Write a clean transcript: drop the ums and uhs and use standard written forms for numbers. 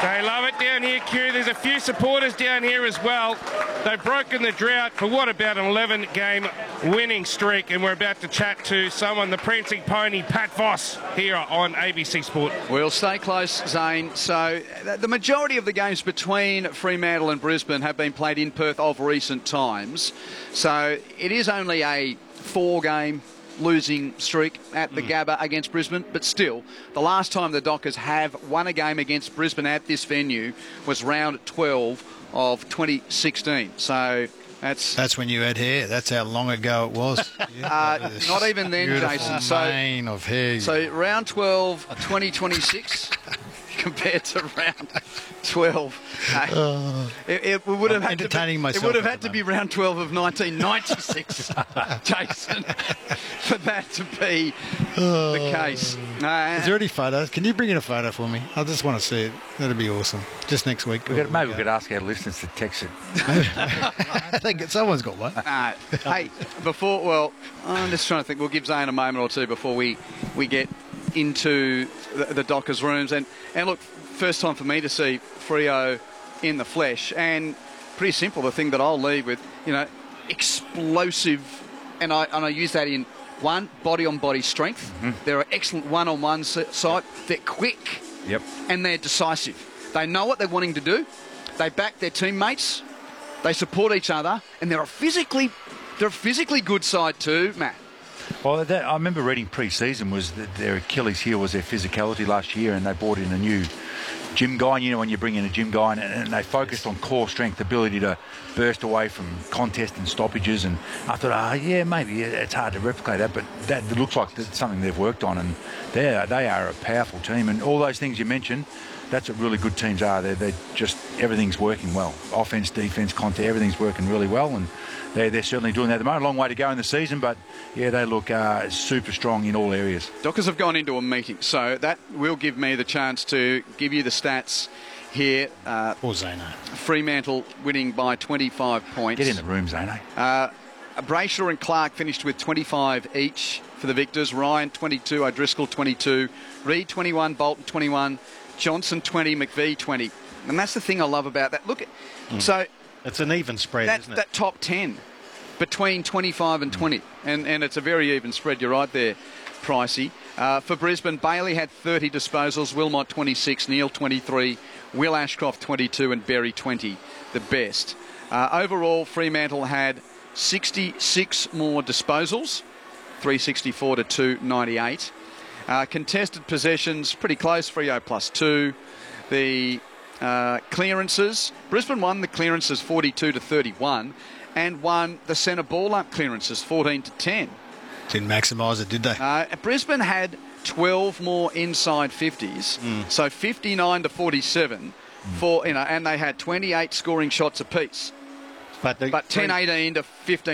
They love it down here, Q. There's a few supporters down here as well. They've broken the drought for what, about an 11-game winning streak, and we're about to chat to someone, the prancing pony, Pat Voss, here on ABC Sport. We'll stay close, Zane. So the majority of the games between Fremantle and Brisbane have been played in Perth of recent times. So it is only a 4-game losing streak at the Gabba against Brisbane, but still, the last time the Dockers have won a game against Brisbane at this venue was round 12 of 2016. So that's when you had hair. That's how long ago it was. Not even then, Jason. Mane of hair. So round 12 of 2026 compared to round 12. It would have had to be round 12 of 1996, Jason, for that to be the case. Is there any photos? Can you bring in a photo for me? I just want to see it. That'd be awesome. Just next week. Maybe we could ask our listeners to text it. I think someone's got one. Hey, I'm just trying to think. We'll give Zane a moment or two before we get into the Dockers rooms. And look, first time for me to see Freo in the flesh. And pretty simple, the thing that I'll leave with, explosive. And I use that in one, body-on-body strength. They're an excellent one-on-one side. They're quick. Yep. And they're decisive. They know what they're wanting to do. They back their teammates. They support each other. And they're a physically good side too, Matt. Well, I remember reading pre-season was that their Achilles heel was their physicality last year, and they brought in a new gym guy. When you bring in a gym guy, and they focused on core strength, ability to burst away from contest and stoppages. And I thought, maybe it's hard to replicate that, but that looks like that's something they've worked on, and they are a powerful team. And all those things you mentioned, that's what really good teams are. They're just, everything's working well. Offense, defense, contact, everything's working really well, and they're certainly doing that at the moment. A long way to go in the season, but yeah, they look super strong in all areas. Dockers have gone into a meeting, so that will give me the chance to give you the stats here. Or Zano. Fremantle winning by 25 points. Get in the room, Zano. Brayshaw and Clark finished with 25 each for the victors. Ryan 22, O'Driscoll 22, Reid 21, Bolton 21, Johnson 20, McVee 20. And that's the thing I love about that. Look, so it's an even spread, isn't it? That top 10 between 25 and 20. And it's a very even spread. You're right there, Pricey. For Brisbane, Bailey had 30 disposals, Wilmot 26, Neil 23, Will Ashcroft 22 and Berry 20, the best. Overall, Fremantle had 66 more disposals, 364 to 298. Contested possessions, pretty close, Freo +2. The clearances, Brisbane won the clearances 42 to 31 and won the centre ball up clearances 14 to 10. Didn't maximise it, did they? Brisbane had 12 more inside 50s, so 59 to 47 and they had 28 scoring shots apiece. But 10-18 to 15